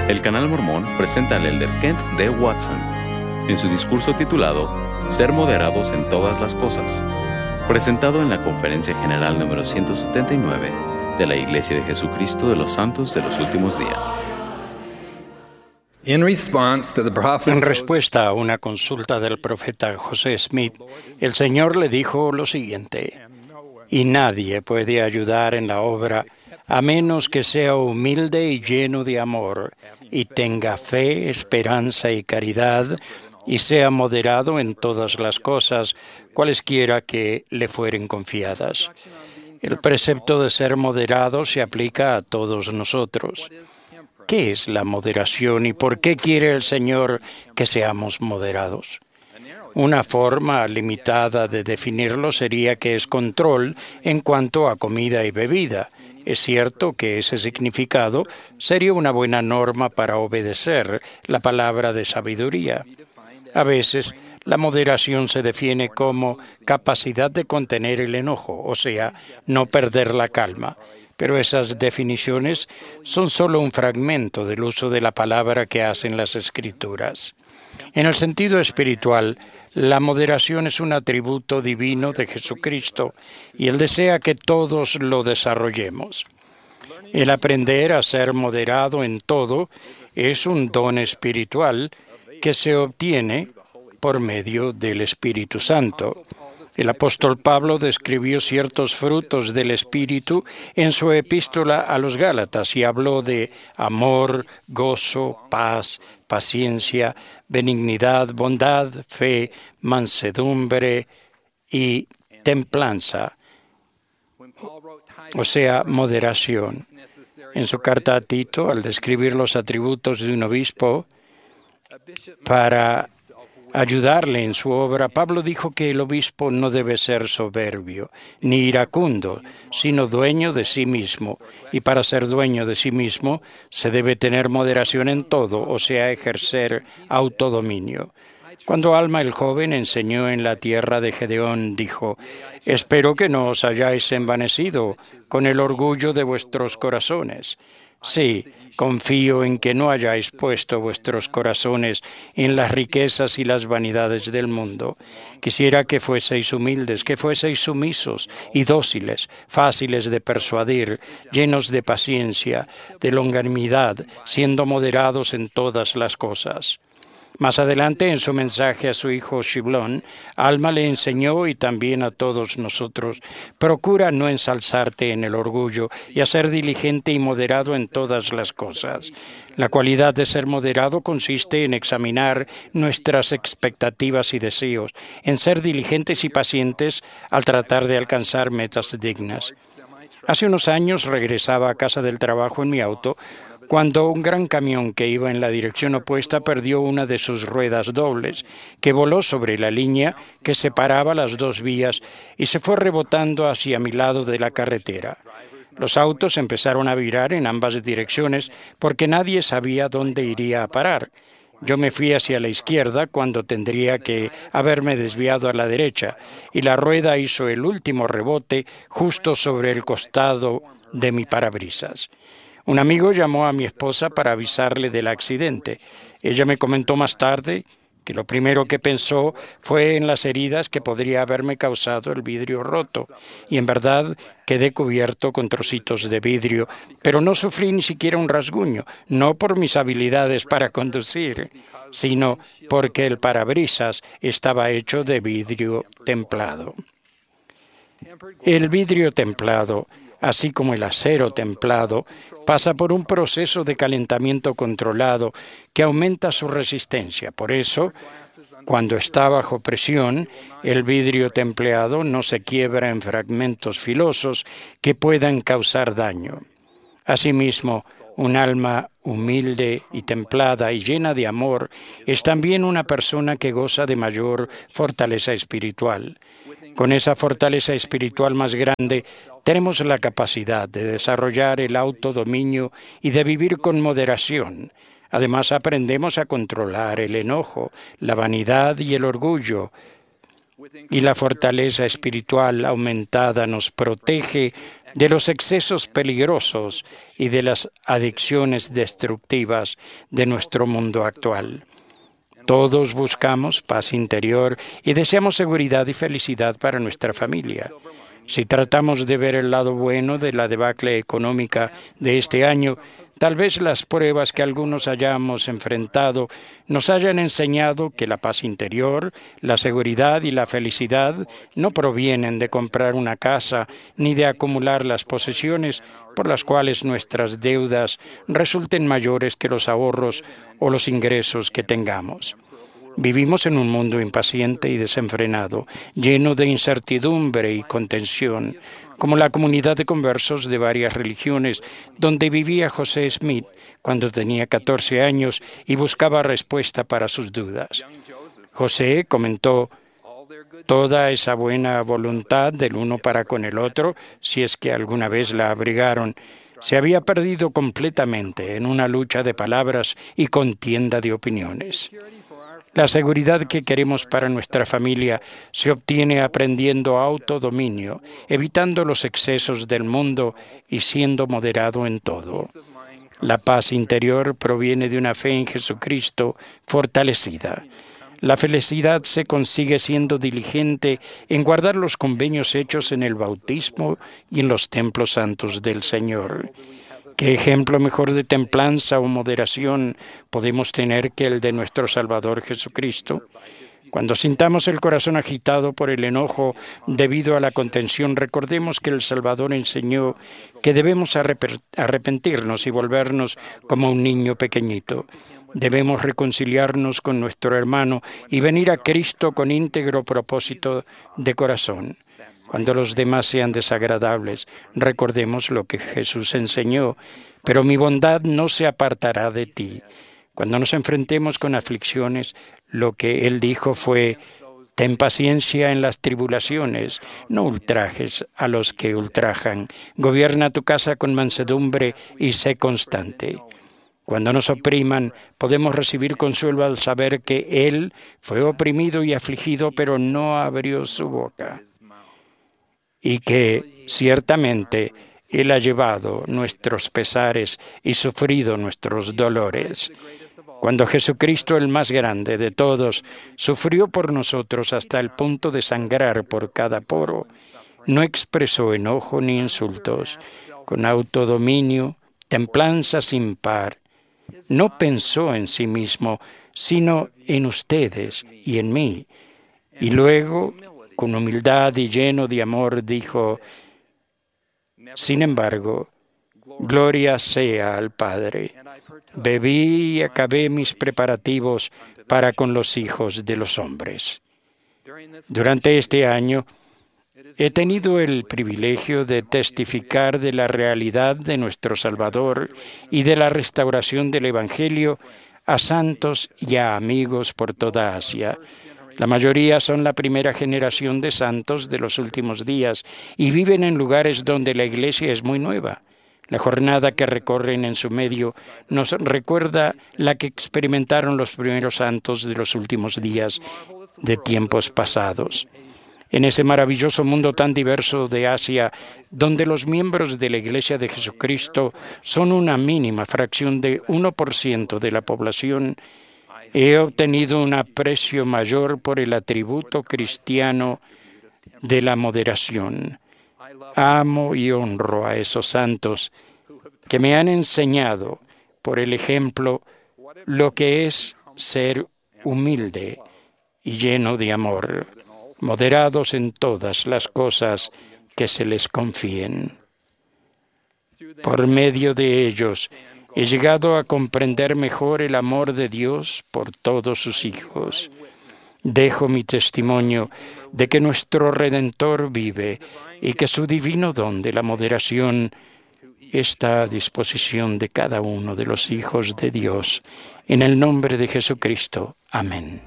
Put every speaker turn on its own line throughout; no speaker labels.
El Canal Mormón presenta al elder Kent D. Watson en su discurso titulado Ser moderados en todas las cosas, presentado en la Conferencia General número 179 de la Iglesia de Jesucristo de los Santos de los Últimos Días.
En
respuesta a una consulta del profeta José Smith, el Señor le dijo lo siguiente: y nadie puede ayudar en la obra a menos que sea humilde y lleno de amor, y tenga fe, esperanza y caridad, y sea moderado en todas las cosas, cualesquiera que le fueren confiadas. El precepto de ser moderado se aplica a todos nosotros. ¿Qué es la moderación y por qué quiere el Señor que seamos moderados? Una forma limitada de definirlo sería que es control en cuanto a comida y bebida. Es cierto que ese significado sería una buena norma para obedecer la palabra de sabiduría. A veces, la moderación se define como capacidad de contener el enojo, o sea, no perder la calma. Pero esas definiciones son solo un fragmento del uso de la palabra que hacen las Escrituras. En el sentido espiritual, la moderación es un atributo divino de Jesucristo y Él desea que todos lo desarrollemos. El aprender a ser moderado en todo es un don espiritual que se obtiene por medio del Espíritu Santo. El apóstol Pablo describió ciertos frutos del Espíritu en su epístola a los Gálatas y habló de amor, gozo, paz, paciencia, benignidad, bondad, fe, mansedumbre y templanza, o sea, moderación. En su carta a Tito, al describir los atributos de un obispo para ayudarle en su obra, Pablo dijo que el obispo no debe ser soberbio ni iracundo, sino dueño de sí mismo. Y para ser dueño de sí mismo se debe tener moderación en todo, o sea, ejercer autodominio. Cuando Alma el joven enseñó en la tierra de Gedeón, dijo: «Espero que no os hayáis envanecido con el orgullo de vuestros corazones». Sí, confío en que no hayáis puesto vuestros corazones en las riquezas y las vanidades del mundo. Quisiera que fueseis humildes, que fueseis sumisos y dóciles, fáciles de persuadir, llenos de paciencia, de longanimidad, siendo moderados en todas las cosas. Más adelante, en su mensaje a su hijo Shiblón, Alma le enseñó, y también a todos nosotros: procura no ensalzarte en el orgullo y a ser diligente y moderado en todas las cosas. La cualidad de ser moderado consiste en examinar nuestras expectativas y deseos, en ser diligentes y pacientes al tratar de alcanzar metas dignas. Hace unos años regresaba a casa del trabajo en mi auto cuando un gran camión que iba en la dirección opuesta perdió una de sus ruedas dobles, que voló sobre la línea que separaba las dos vías y se fue rebotando hacia mi lado de la carretera. Los autos empezaron a virar en ambas direcciones porque nadie sabía dónde iría a parar. Yo me fui hacia la izquierda cuando tendría que haberme desviado a la derecha, y la rueda hizo el último rebote justo sobre el costado de mi parabrisas. Un amigo llamó a mi esposa para avisarle del accidente. Ella me comentó más tarde que lo primero que pensó fue en las heridas que podría haberme causado el vidrio roto. Y en verdad quedé cubierto con trocitos de vidrio, pero no sufrí ni siquiera un rasguño, no por mis habilidades para conducir, sino porque el parabrisas estaba hecho de vidrio templado. El vidrio templado, así como el acero templado, pasa por un proceso de calentamiento controlado que aumenta su resistencia. Por eso, cuando está bajo presión, el vidrio templado no se quiebra en fragmentos filosos que puedan causar daño. Asimismo, un alma humilde y templada y llena de amor es también una persona que goza de mayor fortaleza espiritual. Con esa fortaleza espiritual más grande, tenemos la capacidad de desarrollar el autodominio y de vivir con moderación. Además, aprendemos a controlar el enojo, la vanidad y el orgullo. y la fortaleza espiritual aumentada nos protege de los excesos peligrosos y de las adicciones destructivas de nuestro mundo actual. Todos buscamos paz interior y deseamos seguridad y felicidad para nuestra familia. Si tratamos de ver el lado bueno de la debacle económica de este año, tal vez las pruebas que algunos hayamos enfrentado nos hayan enseñado que la paz interior, la seguridad y la felicidad no provienen de comprar una casa ni de acumular las posesiones por las cuales nuestras deudas resulten mayores que los ahorros o los ingresos que tengamos. Vivimos en un mundo impaciente y desenfrenado, lleno de incertidumbre y contención, como la comunidad de conversos de varias religiones donde vivía José Smith cuando tenía 14 años y buscaba respuesta para sus dudas. José comentó: toda esa buena voluntad del uno para con el otro, si es que alguna vez la abrigaron, se había perdido completamente en una lucha de palabras y contienda de opiniones. La seguridad que queremos para nuestra familia se obtiene aprendiendo autodominio, evitando los excesos del mundo y siendo moderado en todo. La paz interior proviene de una fe en Jesucristo fortalecida. La felicidad se consigue siendo diligente en guardar los convenios hechos en el bautismo y en los templos santos del Señor. ¿Qué ejemplo mejor de templanza o moderación podemos tener que el de nuestro Salvador Jesucristo? Cuando sintamos el corazón agitado por el enojo debido a la contención, recordemos que el Salvador enseñó que debemos arrepentirnos y volvernos como un niño pequeñito. Debemos reconciliarnos con nuestro hermano y venir a Cristo con íntegro propósito de corazón. Cuando los demás sean desagradables, recordemos lo que Jesús enseñó: pero mi bondad no se apartará de ti. Cuando nos enfrentemos con aflicciones, lo que Él dijo fue: ten paciencia en las tribulaciones, no ultrajes a los que ultrajan. Gobierna tu casa con mansedumbre y sé constante. Cuando nos opriman, podemos recibir consuelo al saber que Él fue oprimido y afligido, pero no abrió su boca. Y que ciertamente Él ha llevado nuestros pesares y sufrido nuestros dolores. Cuando Jesucristo, el más grande de todos, sufrió por nosotros hasta el punto de sangrar por cada poro, no expresó enojo ni insultos. Con autodominio, templanza sin par, no pensó en sí mismo, sino en ustedes y en mí. Y luego, con humildad y lleno de amor, dijo: sin embargo, gloria sea al Padre. Bebí y acabé mis preparativos para con los hijos de los hombres. Durante este año, he tenido el privilegio de testificar de la realidad de nuestro Salvador y de la restauración del Evangelio a santos y a amigos por toda Asia. La mayoría son la primera generación de santos de los últimos días y viven en lugares donde la Iglesia es muy nueva. La jornada que recorren en su medio nos recuerda la que experimentaron los primeros santos de los últimos días de tiempos pasados. En ese maravilloso mundo tan diverso de Asia, donde los miembros de la Iglesia de Jesucristo son una mínima fracción de 1% de la población, he obtenido un aprecio mayor por el atributo cristiano de la moderación. Amo y honro a esos santos que me han enseñado por el ejemplo lo que es ser humilde y lleno de amor, moderados en todas las cosas que se les confíen. Por medio de ellos, he llegado a comprender mejor el amor de Dios por todos sus hijos. Dejo mi testimonio de que nuestro Redentor vive y que su divino don de la moderación está a disposición de cada uno de los hijos de Dios. En el nombre de Jesucristo. Amén.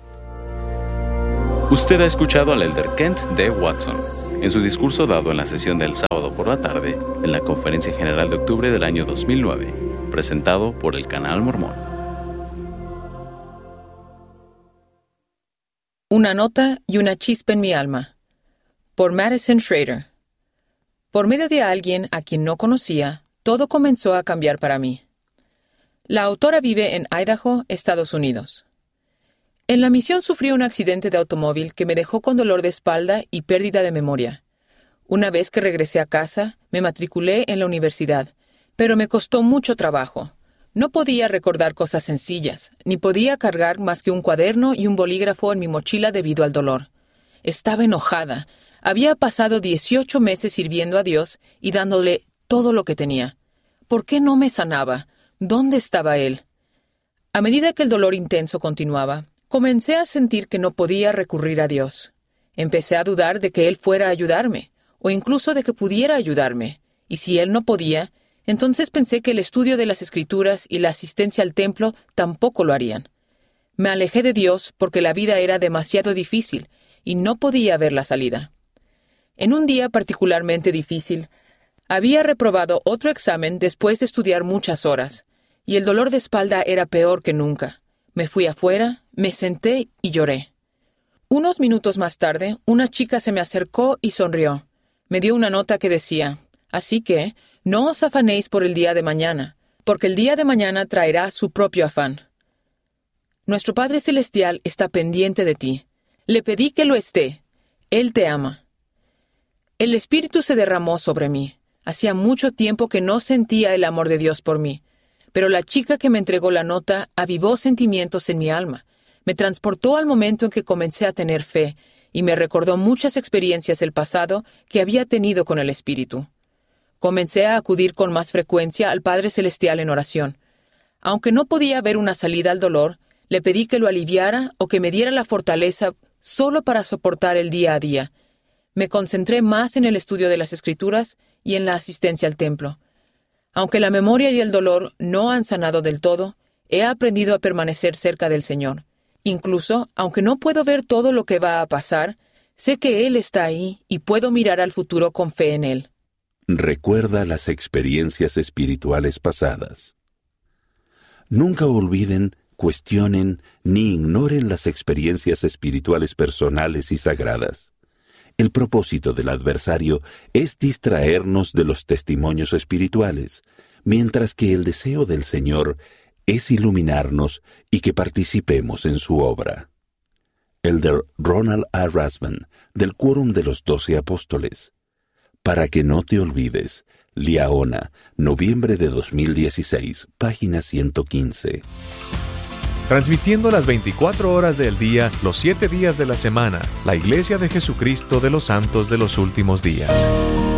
Usted ha escuchado al elder Kent D. Watson en su discurso dado en la sesión del sábado por la tarde en la Conferencia General de octubre del año 2009, presentado por el Canal Mormón.
Una nota y una chispa en mi alma. Por Madison Schrader. Por medio de alguien a quien no conocía, todo comenzó a cambiar para mí. La autora vive en Idaho, Estados Unidos. En la misión sufrí un accidente de automóvil que me dejó con dolor de espalda y pérdida de memoria. Una vez que regresé a casa, me matriculé en la universidad, pero me costó mucho trabajo. No podía recordar cosas sencillas, ni podía cargar más que un cuaderno y un bolígrafo en mi mochila debido al dolor. Estaba enojada. Había pasado 18 meses sirviendo a Dios y dándole todo lo que tenía. ¿Por qué no me sanaba? ¿Dónde estaba Él? A medida que el dolor intenso continuaba, comencé a sentir que no podía recurrir a Dios. Empecé a dudar de que Él fuera a ayudarme, o incluso de que pudiera ayudarme. Y si Él no podía, entonces pensé que el estudio de las Escrituras y la asistencia al templo tampoco lo harían. Me alejé de Dios porque la vida era demasiado difícil y no podía ver la salida. En un día particularmente difícil, había reprobado otro examen después de estudiar muchas horas, y el dolor de espalda era peor que nunca. Me fui afuera, me senté y lloré. Unos minutos más tarde, una chica se me acercó y sonrió. Me dio una nota que decía: «Así que, no os afanéis por el día de mañana, porque el día de mañana traerá su propio afán. Nuestro Padre Celestial está pendiente de ti. Le pedí que lo esté. Él te ama». El Espíritu se derramó sobre mí. Hacía mucho tiempo que no sentía el amor de Dios por mí, pero la chica que me entregó la nota avivó sentimientos en mi alma. Me transportó al momento en que comencé a tener fe y me recordó muchas experiencias del pasado que había tenido con el Espíritu. Comencé a acudir con más frecuencia al Padre Celestial en oración. Aunque no podía ver una salida al dolor, le pedí que lo aliviara o que me diera la fortaleza solo para soportar el día a día. Me concentré más en el estudio de las Escrituras y en la asistencia al templo. Aunque la memoria y el dolor no han sanado del todo, he aprendido a permanecer cerca del Señor. Incluso, aunque no puedo ver todo lo que va a pasar, sé que Él está ahí y puedo mirar al futuro con fe en Él.
Recuerda las experiencias espirituales pasadas. Nunca olviden, cuestionen ni ignoren las experiencias espirituales personales y sagradas. El propósito del adversario es distraernos de los testimonios espirituales, mientras que el deseo del Señor es iluminarnos y que participemos en su obra. Elder Ronald A. Rasband, del Quórum de los 12 Apóstoles. Para que no te olvides, Liaona, noviembre de 2016, página 115.
Transmitiendo las 24 horas del día, los 7 días de la semana, la Iglesia de Jesucristo de los Santos de los Últimos Días.